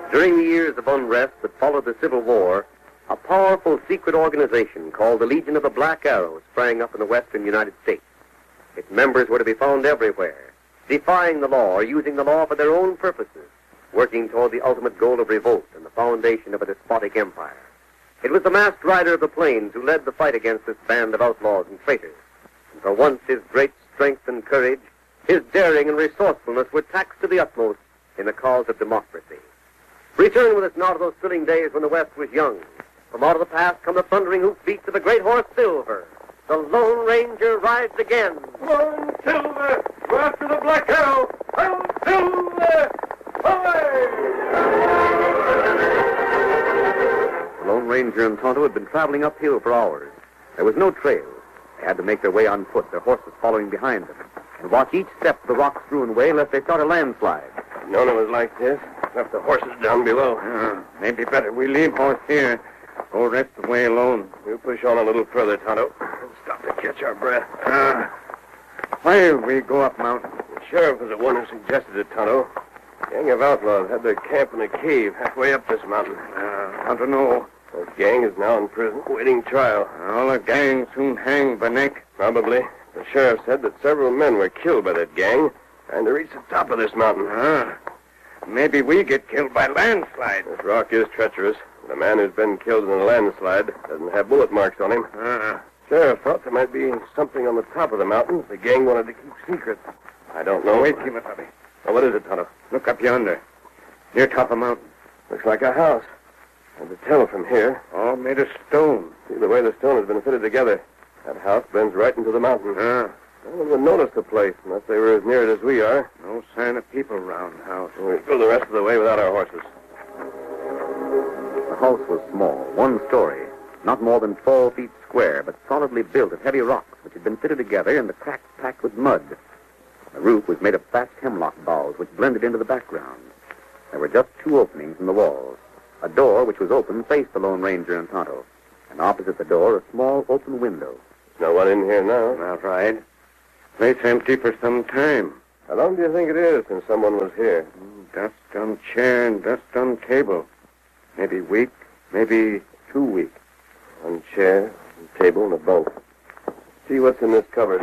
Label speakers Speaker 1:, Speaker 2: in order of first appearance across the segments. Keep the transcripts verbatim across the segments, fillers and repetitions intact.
Speaker 1: During the years of unrest that followed the Civil War, a powerful secret organization called the Legion of the Black Arrow sprang up in the western United States. Its members were to be found everywhere, defying the law or using the law for their own purposes, working toward the ultimate goal of revolt and the foundation of a despotic empire. It was the masked rider of the plains who led the fight against this band of outlaws and traitors. And for once, his great strength and courage, his daring and resourcefulness were taxed to the utmost in the cause of democracy. Return with us now to those thrilling days when the West was young. From out of the past come the thundering hoofbeats of the great horse Silver. The Lone Ranger rides again.
Speaker 2: Come on, Silver! Go after the Black Arrow! Oh, Silver! Away!
Speaker 1: The Lone Ranger and Tonto had been traveling uphill for hours. There was no trail. They had to make their way on foot, their horses following behind them, and watch each step of the rock-strewn way lest they start a landslide.
Speaker 2: None of us like this. Left the horses down below.
Speaker 3: Uh, maybe better we leave horse here. Go rest the way alone.
Speaker 2: We'll push on a little further, Tonto. Stop to catch our breath.
Speaker 3: Uh, why we go up mountain?
Speaker 2: The sheriff was the one who suggested it, Tonto. A gang of outlaws had their camp in a cave halfway up this mountain.
Speaker 3: Uh, I don't know.
Speaker 2: That gang is now in prison, waiting trial.
Speaker 3: All the gang soon hang by neck.
Speaker 2: Probably. The sheriff said that several men were killed by that gang trying to reach the top of this mountain.
Speaker 3: Ah, maybe we get killed by landslide.
Speaker 2: This rock is treacherous. The man who's been killed in a landslide doesn't have bullet marks on him.
Speaker 3: Ah.
Speaker 2: Sheriff thought there might be something on the top of the mountain the gang wanted to keep secret. I don't know.
Speaker 3: Wait, Kimasabi.
Speaker 2: Well, what is it, Tonto?
Speaker 3: Look up yonder. Near top of mountain.
Speaker 2: Looks like a house. Hard to tell from here.
Speaker 3: All made of stone.
Speaker 2: See the way the stone has been fitted together. That house blends right into the mountain.
Speaker 3: Ah.
Speaker 2: No one would notice the place unless they were as near it as we are.
Speaker 3: No sign of people around the house.
Speaker 2: We'll go the rest of the way without our horses.
Speaker 1: The house was small, one story, not more than four feet square, but solidly built of heavy rocks which had been fitted together and the cracks packed with mud. The roof was made of thatched hemlock boughs which blended into the background. There were just two openings in the walls. A door which was open faced the Lone Ranger and Tonto, and opposite the door a small open window.
Speaker 2: There's no one in here now.
Speaker 3: That's right. Place empty for some time.
Speaker 2: How long do you think it is since someone was here?
Speaker 3: Dust on chair and dust on table. Maybe week, maybe two weeks.
Speaker 2: One chair, a table, and a bunk. See what's in this cupboard.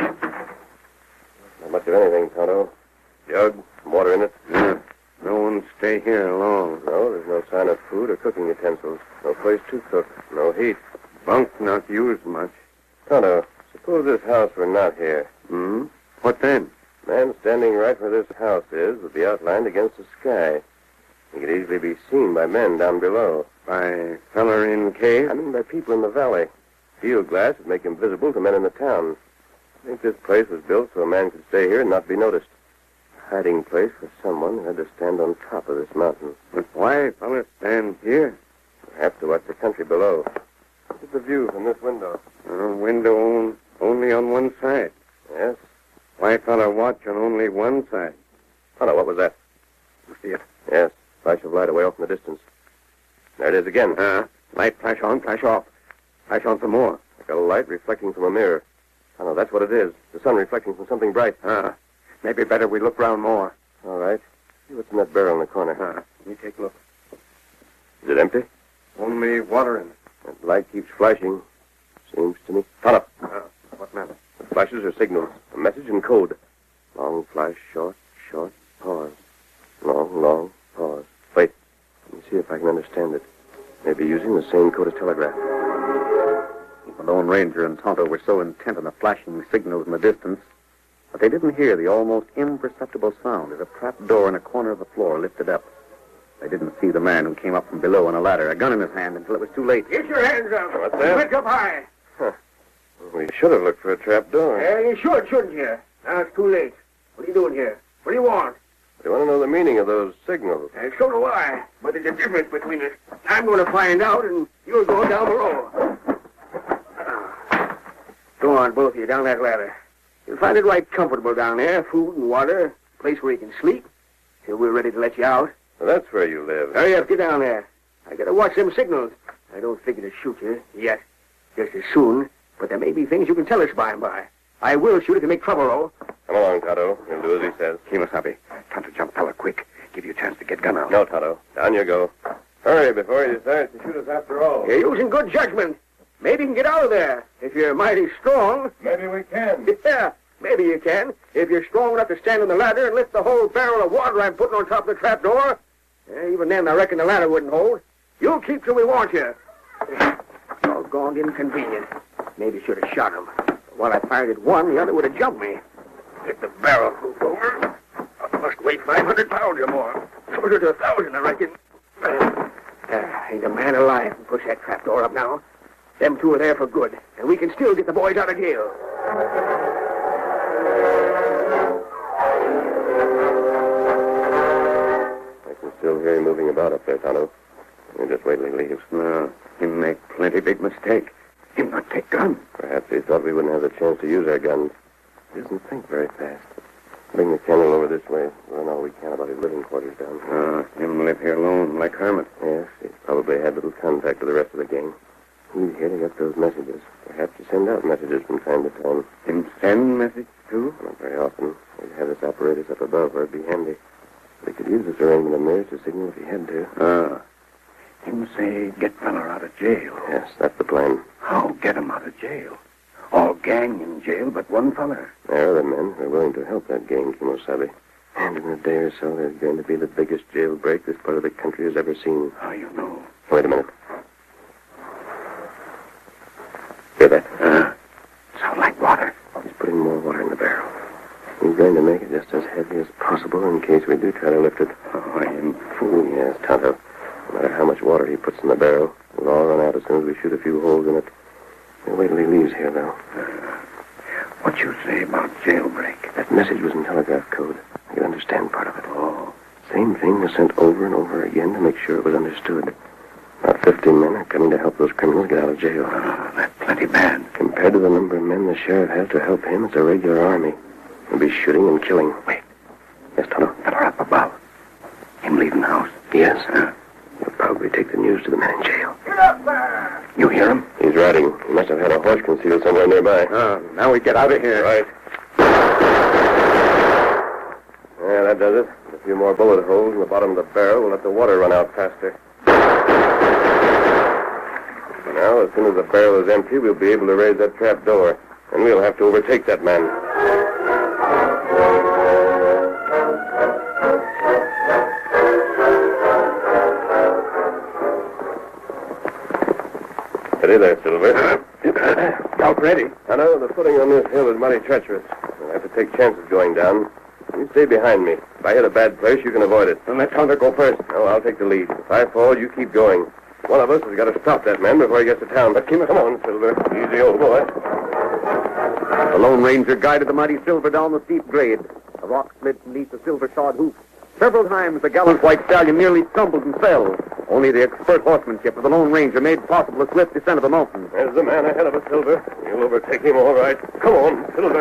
Speaker 2: Not much of anything, Tonto. Jug, some water in it.
Speaker 3: Yeah. No one stay here long.
Speaker 2: No, there's no sign of food or cooking utensils. No place to cook. No heat.
Speaker 3: Bunk not used much.
Speaker 2: Tonto, suppose this house were not here.
Speaker 3: Hmm? What then?
Speaker 2: Man standing right where this house is would be outlined against the sky. He could easily be seen by men down below.
Speaker 3: By feller in cave?
Speaker 2: I mean by people in the valley. Field glass would make him visible to men in the town. I think this place was built so a man could stay here and not be noticed. A hiding place for someone who had to stand on top of this mountain.
Speaker 3: But why feller stand here?
Speaker 2: Perhaps to watch the country below. Look at the view from this window.
Speaker 3: A window on, only on one side.
Speaker 2: Yes?
Speaker 3: Why feller watch on only one side?
Speaker 2: Oh, no, what was that?
Speaker 3: You see it?
Speaker 2: Yes, flash of light away off in the distance. There it is again.
Speaker 3: Uh, light flash on, flash off. Flash on some more.
Speaker 2: Like a light reflecting from a mirror. Oh, no, that's what it is. The sun reflecting from something bright.
Speaker 3: Ah, maybe better we look round more.
Speaker 2: All right. See what's in that barrel in the corner.
Speaker 3: Ah, let me take a look.
Speaker 2: Is it empty?
Speaker 3: Only water in it.
Speaker 2: That light keeps flashing. Seems to me. Tonto.
Speaker 3: Ah, what matter?
Speaker 2: The flashes are signals. A message in code. Long flash, short, short, pause. Long, long, pause. Wait. Let me see if I can understand it. Maybe using the same code as telegraph.
Speaker 1: The Lone Ranger and Tonto were so intent on the flashing signals in the distance that they didn't hear the almost imperceptible sound as a trap door in a corner of the floor lifted up. They didn't see the man who came up from below on a ladder, a gun in his hand, until it was too late.
Speaker 3: Get your hands up.
Speaker 2: What's that?
Speaker 3: Lift up high.
Speaker 2: Huh. We should have looked for a trap door.
Speaker 3: Yeah, you should, shouldn't you? Now it's too late. What are you doing here? What do you want?
Speaker 2: Do you want to know the meaning of those signals?
Speaker 3: And so do I. But there's a difference between us. I'm going to find out, and you're going down below. Go on, both of you, down that ladder. You'll find it right comfortable down there. Food and water, a place where you can sleep, till we're ready to let you out.
Speaker 2: Well, that's where you live.
Speaker 3: Hurry up, get down there. I gotta watch them signals. I don't figure to shoot you yet, just as soon, but there may be things you can tell us by and by. I will shoot if you make trouble, though.
Speaker 2: Come along, Tonto. We'll do as he says.
Speaker 3: Kimasabi, Tonto jump fella, quick. Give you a chance to get gun out.
Speaker 2: No, Tonto. Down you go. Hurry before he decides to shoot us after all.
Speaker 3: You're using good judgment. Maybe you can get out of there if you're mighty strong.
Speaker 2: Maybe we can.
Speaker 3: Yeah, maybe you can. If you're strong enough to stand on the ladder and lift the whole barrel of water I'm putting on top of the trap door. Yeah, even then, I reckon the ladder wouldn't hold. You'll keep till we want you. Doggone inconvenient. Maybe should have shot him. While I fired at one, the other would have jumped me. Get the barrel moved over. I must weigh five hundred pounds or more. Closer to a thousand, I reckon. Uh, uh, ain't a man alive can push that trap door up now. Them two are there for good, and we can still get the boys out of jail.
Speaker 2: I can still hear him moving about up there, Tonto. You just wait till he leaves.
Speaker 3: No, him make plenty big mistake. Him not take gun.
Speaker 2: Perhaps he thought we wouldn't have the chance to use our guns. He doesn't think very fast. Bring the candle over this way. We'll know all we can about his living quarters down here.
Speaker 3: Uh, him live here alone, like hermit.
Speaker 2: Yes, he's probably had little contact with the rest of the gang. He's here to get those messages. Perhaps to send out messages from time to time.
Speaker 3: Him send message, too?
Speaker 2: Not very often. We'd have this apparatus up above where it'd be handy. We could use this arrangement of mirrors to signal if he had to.
Speaker 3: Uh, him say get feller out of jail.
Speaker 2: Yes, that's the plan.
Speaker 3: How get him out of jail? All gang in jail but one feller.
Speaker 2: There are other men who are willing to help that gang, Kimosabe. And in a day or so, there's going to be the biggest jailbreak this part of the country has ever seen.
Speaker 3: How you know?
Speaker 2: Wait a minute. Hear that?
Speaker 3: Uh, sound like water.
Speaker 2: He's putting more water in the barrel. He's going to make it just as heavy as possible in case we do try to lift it.
Speaker 3: Oh, I am fool.
Speaker 2: Yes, Tonto. No matter how much water he puts in the barrel, it'll all run out as soon as we shoot a few holes in it. We'll wait till he leaves here, though.
Speaker 3: Uh, what you say about jailbreak?
Speaker 2: That message was in telegraph code. I can understand part of it.
Speaker 3: Oh.
Speaker 2: Same thing was sent over and over again to make sure it was understood. About fifty men are coming to help those criminals get out of jail.
Speaker 3: Oh, that's plenty bad.
Speaker 2: Compared to the number of men the sheriff has to help him, it's a regular army. He'll be shooting and killing.
Speaker 3: Wait.
Speaker 2: Yes, Tonto?
Speaker 3: Feller up above. Him leaving the house.
Speaker 2: Yes.
Speaker 3: Huh?
Speaker 2: He'll probably take the news to the men in jail.
Speaker 3: Get up there! You hear him?
Speaker 2: He's riding. He must have had a horse concealed somewhere nearby.
Speaker 3: Uh, now we get out of here.
Speaker 2: Right. Yeah, that does it. A few more bullet holes in the bottom of the barrel will let the water run out faster. Now, as soon as the barrel is empty, we'll be able to raise that trap door. And we'll have to overtake that man. Steady there, Silver.
Speaker 3: Out ready.
Speaker 2: I know the footing on this hill is mighty treacherous. I'll have to take chances going down. You stay behind me. If I hit a bad place, you can avoid it.
Speaker 3: Then let Tonto go first.
Speaker 2: No, I'll take the lead. If I fall, you keep going. One of us has got to stop that man before he gets to town. But come on, Silver. Easy, old boy.
Speaker 1: The Lone Ranger guided the mighty Silver down the steep grade. The rock slid beneath the silver-shod hoof. Several times the gallant white stallion nearly stumbled and fell. Only the expert horsemanship of the Lone Ranger made possible a swift descent of the mountain.
Speaker 2: There's the man ahead of us, Silver. You'll overtake him all right. Come on, Silver.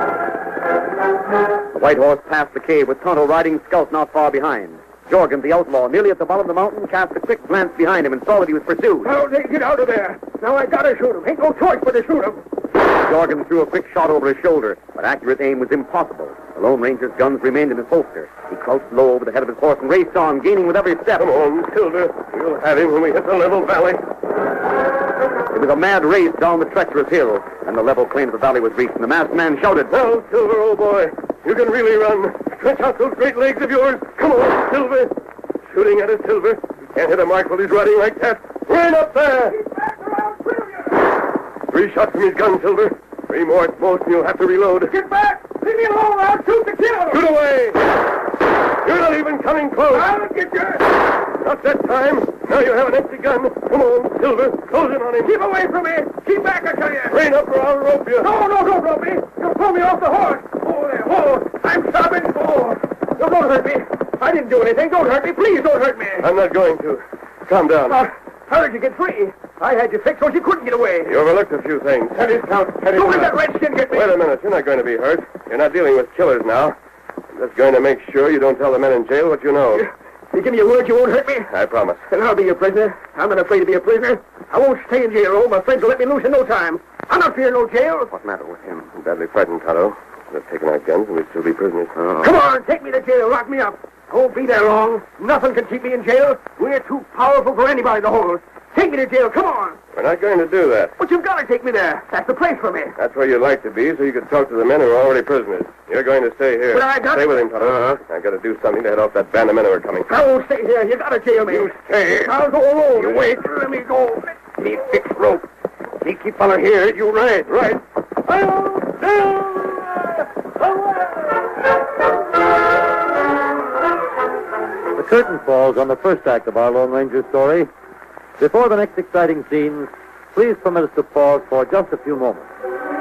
Speaker 1: The white horse passed the cave with Tonto riding scout not far behind. Jorgen, the outlaw, nearly at the bottom of the mountain, cast a quick glance behind him and saw that he was pursued.
Speaker 3: Now they get out of there. Now I gotta shoot him. Ain't no choice but to shoot him.
Speaker 1: Jorgen threw a quick shot over his shoulder, but accurate aim was impossible. The Lone Ranger's guns remained in his holster. He crouched low over the head of his horse and raced on, gaining with every step.
Speaker 2: Come on, Silver. We'll have him when we hit the level valley.
Speaker 1: It was a mad race down the treacherous hill, and the level plain of the valley was reached, and the masked man shouted,
Speaker 2: Well, Silver, old boy, you can really run. Stretch out those great legs of yours. Come on, Silver. Shooting at us, Silver. You can't hit a mark while he's riding like that. Rain up there. Three shots from his gun, Silver. Three more at most, and you'll have to reload.
Speaker 3: Get back! Leave me alone! I'll shoot the kid!
Speaker 2: Shoot away! You're not even coming close.
Speaker 3: I'll get you!
Speaker 2: Not that time. Now you have an empty gun. Come on, Silver. Close in on him.
Speaker 3: Keep away from me! Keep back, I tell you!
Speaker 2: Rain up or I'll rope you.
Speaker 3: No, no, don't rope me! You'll throw me off the horse! Oh, there, oh! I'm sobbing! Oh! No, don't hurt me! I didn't do anything. Don't hurt me. Please don't hurt me.
Speaker 2: I'm not going to. Calm down.
Speaker 3: Uh, how did you get free? I had you fixed so you couldn't get away.
Speaker 2: You overlooked a few things. That is count. That is
Speaker 3: Don't let
Speaker 2: count.
Speaker 3: that redskin get me.
Speaker 2: Wait a minute. You're not going to be hurt. You're not dealing with killers now. I'm just going to make sure you don't tell the men in jail what you know.
Speaker 3: You, you give me a word you won't hurt me?
Speaker 2: I promise.
Speaker 3: Then I'll be your prisoner. I'm not afraid to be a prisoner. I won't stay in jail, oh. My friends will let me loose in no time. I'm not fearing no jail.
Speaker 1: What's the matter with him?
Speaker 2: I'm badly frightened, Tonto. We've taken our guns and we'd still be prisoners.
Speaker 1: Oh.
Speaker 3: Come on, take me to jail. Lock me up. Won't be there long. Nothing can keep me in jail. We're too powerful for anybody to hold. Take me to jail. Come on.
Speaker 2: We're not going to do that.
Speaker 3: But you've got to take me there. That's the place for me.
Speaker 2: That's where you'd like to be, so you can talk to the men who are already prisoners. You're going to stay here.
Speaker 3: But I got
Speaker 2: Stay
Speaker 3: to-
Speaker 2: with him, Tonto. Uh-huh. I got to do something to head off that band of men who are coming.
Speaker 3: I won't stay here. You got to jail me.
Speaker 2: You stay.
Speaker 3: I'll go alone.
Speaker 2: You wait.
Speaker 3: Let me go.
Speaker 2: Me fix rope. Sneaky fella here. You ride. Right.
Speaker 4: The curtain falls on the first act of our Lone Ranger story. Before the next exciting scenes, please permit us to pause for just a few moments.